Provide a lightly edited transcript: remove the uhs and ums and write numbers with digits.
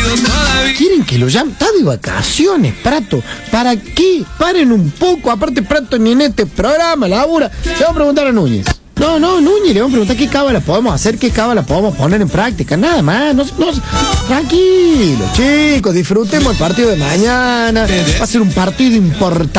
Quieren que lo llamen. Está de vacaciones, Prato. ¿Para qué? Paren un poco. Aparte, Prato ni en este programa labura. Le vamos a preguntar a Núñez. No, Núñez, le vamos a preguntar qué cábala podemos hacer, qué cábala podemos poner en práctica. Nada más. Tranquilo, chicos. Disfrutemos el partido de mañana. Va a ser un partido importante.